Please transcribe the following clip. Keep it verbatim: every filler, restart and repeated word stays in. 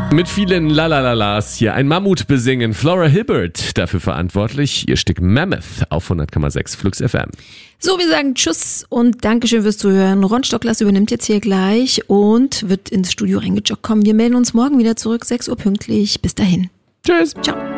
Mit vielen Lalalalas hier ein Mammut besingen. Flora Hibbert dafür verantwortlich. Ihr Stück Mammoth auf hundert Komma sechs Flux F M. So, wir sagen Tschüss und Dankeschön fürs Zuhören. Ron Stocklass übernimmt jetzt hier gleich und wird ins Studio reingejoggt kommen. Wir melden uns morgen wieder zurück, sechs Uhr pünktlich. Bis dahin. Tschüss. Ciao.